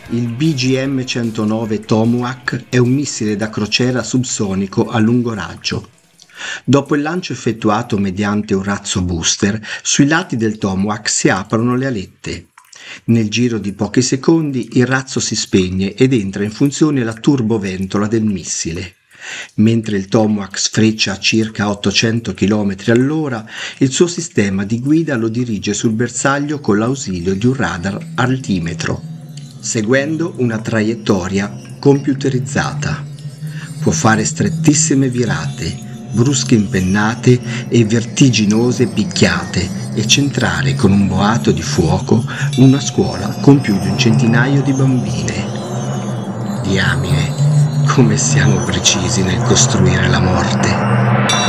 Il BGM-109 Tomahawk è un missile da crociera subsonico a lungo raggio. Dopo il lancio effettuato mediante un razzo booster, sui lati del Tomahawk si aprono le alette. Nel giro di pochi secondi il razzo si spegne ed entra in funzione la turboventola del missile. Mentre il Tomahawk sfreccia a circa 800 km all'ora, il suo sistema di guida lo dirige sul bersaglio con l'ausilio di un radar altimetro, seguendo una traiettoria computerizzata. Può fare strettissime virate, brusche impennate e vertiginose picchiate e centrare con un boato di fuoco una scuola con più di 100 di bambine. Diamine, come siamo precisi nel costruire la morte!